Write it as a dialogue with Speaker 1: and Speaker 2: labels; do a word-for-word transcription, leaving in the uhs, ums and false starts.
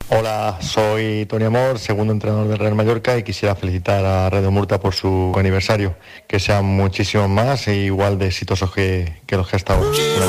Speaker 1: Hola, soy Tony Amor, segundo entrenador del Real Mallorca, y quisiera felicitar a Radio Murta por su aniversario. Que sean muchísimos más e igual de exitosos que, que los que hasta ahora.